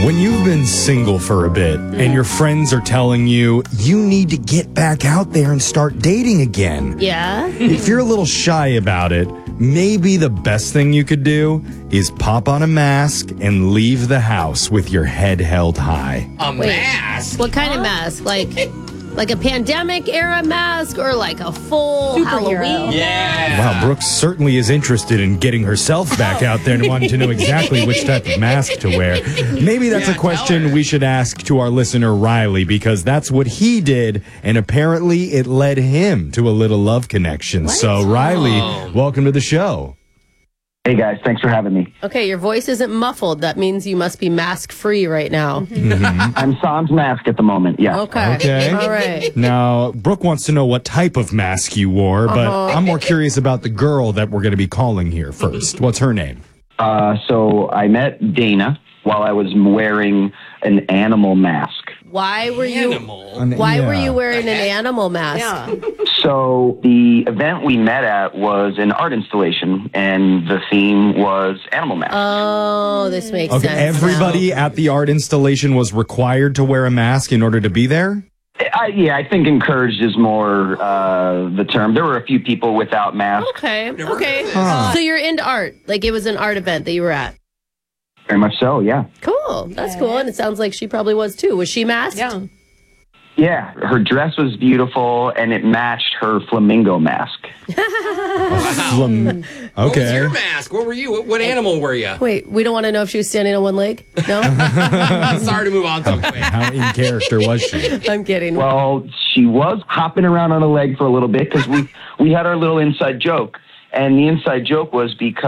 When you've been single for a bit and your friends are telling you need to get back out there and start dating again. Yeah? If you're a little shy about it, maybe the best thing you could do is pop on a mask and leave the house with your head held high. A mask? What kind of mask? Like a pandemic era mask or like a full Halloween? Yeah. Wow, Brooks certainly is interested in getting herself back out there and wanting to know exactly which type of mask to wear. Maybe that's a question we should ask to our listener, Riley, because that's what he did, and apparently it led him to a little love connection. So, Riley, welcome to the show. Hey, guys. Thanks for having me. Okay, your voice isn't muffled. That means you must be mask-free right now. I'm sans mask at the moment, yeah. Okay. All right. Now, Brooke wants to know what type of mask you wore, but I'm more curious about the girl that we're going to be calling here first. What's her name? So I met Dana while I was wearing an animal mask. Why were you Yeah. wearing an animal mask? So the event we met at was an art installation, and the theme was animal masks. Oh, this makes Okay, sense. everybody at the art installation was required to wear a mask in order to be there? I think encouraged is more the term. There were a few people without masks. Okay. So you're into art. Like it was an art event that you were at. Very much so, yeah. Cool. That's cool. And it sounds like she probably was too. Was she masked? Yeah. Yeah, her dress was beautiful, and it matched her flamingo mask. What was your mask? What were you? What animal were you? Wait, we don't want to know if she was standing on one leg? No? Sorry to move on so quick. How in character was she? I'm kidding. Well, she was hopping around on a leg for a little bit because we had our little inside joke. And the inside joke was because